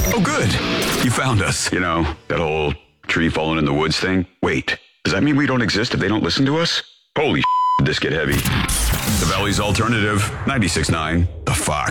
Oh, good. You found us. You know, that whole tree falling in the woods thing? Wait, does that mean we don't exist if they don't listen to us? Holy did this get heavy. The Valley's Alternative, 96.9, The Fox.